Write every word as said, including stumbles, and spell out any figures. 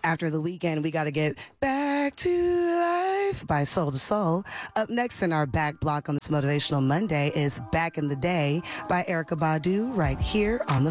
After the weekend, we got to get back to life by Soul to Soul. Up next in our back block on this Motivational Monday is Back in the Day by Erykah Badu right here on the